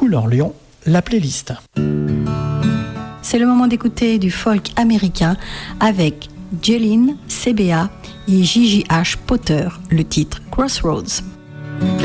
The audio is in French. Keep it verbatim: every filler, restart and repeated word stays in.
Couleur Lion, la playlist. C'est le moment d'écouter du folk américain avec Jeline C B A et J J H Potter, le titre Crossroads.